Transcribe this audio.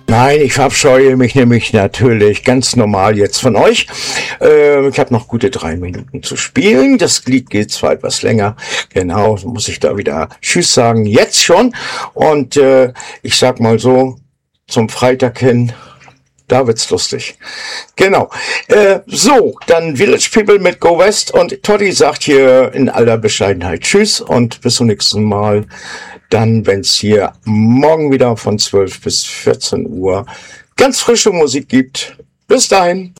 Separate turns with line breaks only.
Nein, ich verabscheue mich nämlich natürlich ganz normal jetzt von euch. Ich habe noch gute 3 Minuten zu spielen. Das Lied geht zwar etwas länger. Genau, so muss ich da wieder Tschüss sagen. Jetzt schon. Und ich sag mal so, zum Freitag hin, da wird's lustig. Genau. So, dann Village People mit Go West. Und Toddy sagt hier in aller Bescheidenheit Tschüss und bis zum nächsten Mal. Dann, wenn's hier morgen wieder von 12 bis 14 Uhr ganz frische Musik gibt. Bis dahin.